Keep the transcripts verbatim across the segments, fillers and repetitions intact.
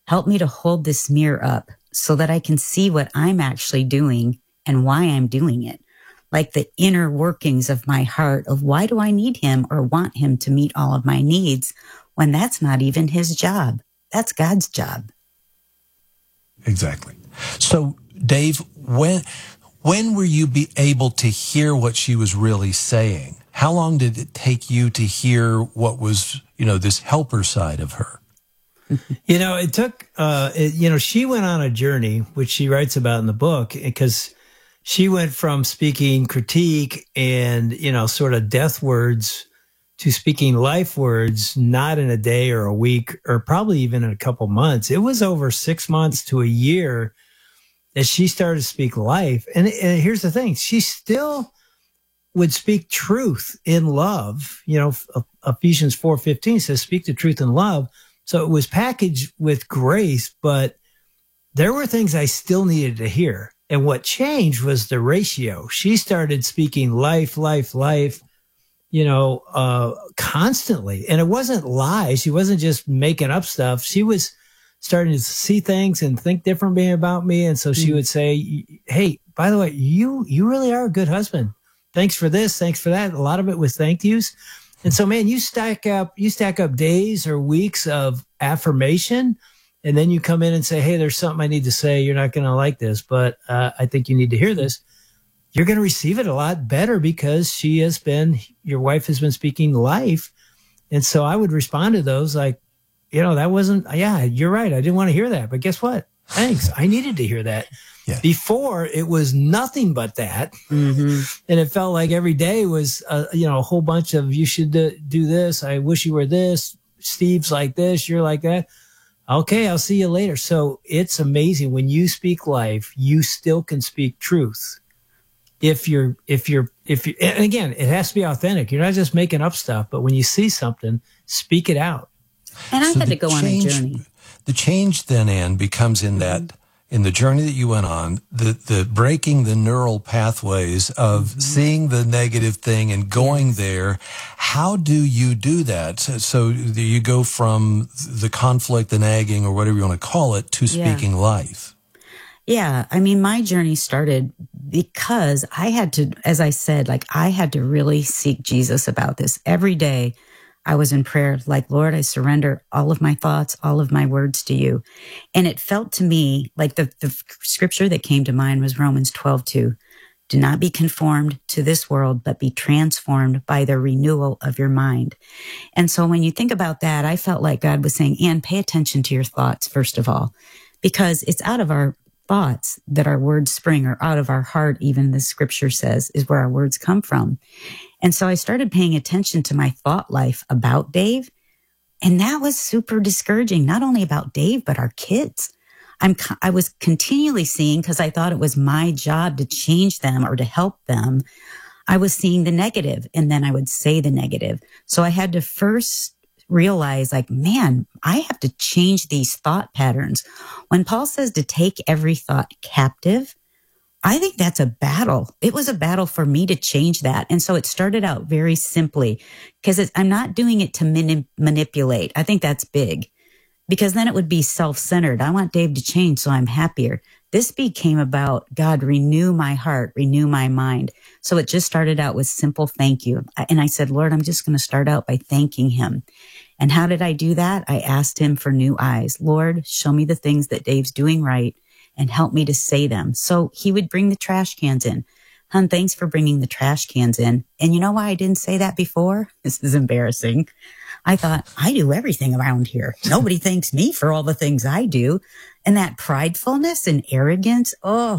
Help me to hold this mirror up so that I can see what I'm actually doing and why I'm doing it. Like the inner workings of my heart of why do I need him or want him to meet all of my needs when that's not even his job. That's God's job. Exactly. So, Dave, when when were you be able to hear what she was really saying? How long did it take you to hear what was, you know, this helper side of her? You know, it took, uh, it, you know, she went on a journey, which she writes about in the book, because she went from speaking critique and, you know, sort of death words to speaking life words, not in a day or a week or probably even in a couple months. It was over six months to a year that she started to speak life. And, and here's the thing, she still would speak truth in love. You know, Ephesians four fifteen says, speak the truth in love. So it was packaged with grace, but there were things I still needed to hear. And what changed was the ratio. She started speaking life, life, life, you know, uh, constantly. And it wasn't lies. She wasn't just making up stuff. She was starting to see things and think differently about me. And so she mm. would say, hey, by the way, you, you really are a good husband. Thanks for this. Thanks for that. A lot of it was thank yous. And so, man, you stack up, you stack up days or weeks of affirmation, and then you come in and say, hey, there's something I need to say. You're not going to like this, but uh, I think you need to hear this. You're going to receive it a lot better because she has been, your wife has been speaking life. And so I would respond to those like, you know, that wasn't, yeah, you're right. I didn't want to hear that, but guess what? Thanks. I needed to hear that. Yeah. Before it was nothing but that. Mm-hmm. And it felt like every day was, uh, you know, a whole bunch of, you should do, do this. I wish you were this. Steve's like this. You're like that. Okay. I'll see you later. So it's amazing when you speak life, you still can speak truth. If you're, if you're, if you, and again, it has to be authentic. You're not just making up stuff, but when you see something, speak it out. And I so had to go change, on a journey. The change then, Ann, becomes in that, in the journey that you went on, the, the breaking the neural pathways of mm-hmm. seeing the negative thing and going yes. there. How do you do that? So, so you go from the conflict, the nagging, or whatever you want to call it, to speaking yeah. life. Yeah. I mean, my journey started because I had to, as I said, like I had to really seek Jesus about this every day. I was in prayer, like, Lord, I surrender all of my thoughts, all of my words to you. And it felt to me like the, the scripture that came to mind was Romans twelve two. Do not be conformed to this world, but be transformed by the renewal of your mind. And so when you think about that, I felt like God was saying, Ann, pay attention to your thoughts, first of all, because it's out of our thoughts that our words spring, or out of our heart, even the scripture says, is where our words come from. And so I started paying attention to my thought life about Dave. And that was super discouraging, not only about Dave, but our kids. I'm, I was continually seeing, because I thought it was my job to change them or to help them, I was seeing the negative, and then I would say the negative. So I had to first realize, like, man, I have to change these thought patterns. When Paul says to take every thought captive, I think that's a battle. It was a battle for me to change that. And so it started out very simply, because I'm not doing it to mani- manipulate. I think that's big, because then it would be self-centered. I want Dave to change so I'm happier. This became about, God, renew my heart, renew my mind. So it just started out with simple thank you. And I said, Lord, I'm just going to start out by thanking him. And how did I do that? I asked him for new eyes. Lord, show me the things that Dave's doing right and help me to say them. So he would bring the trash cans in. Hun, thanks for bringing the trash cans in. And you know why I didn't say that before? This is embarrassing. I thought, I do everything around here. Nobody thanks me for all the things I do. And that pridefulness and arrogance, oh,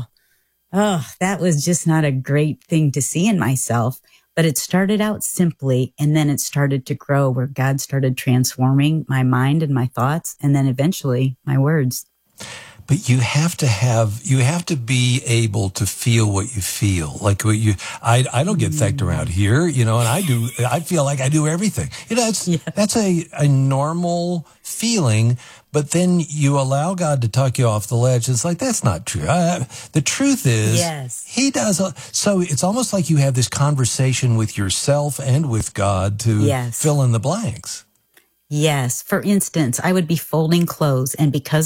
oh, that was just not a great thing to see in myself. But it started out simply, and then it started to grow, where God started transforming my mind and my thoughts, and then eventually my words. But you have to have, you have to be able to feel what you feel. Like what you, I, I don't get thanked around here, you know, and I do, I feel like I do everything. You know, it's, yeah. that's a, a normal feeling, but then you allow God to talk you off the ledge. It's like, that's not true. Uh, the truth is, yes. he does. A, so it's almost like you have this conversation with yourself and with God to yes. fill in the blanks. Yes. For instance, I would be folding clothes, and because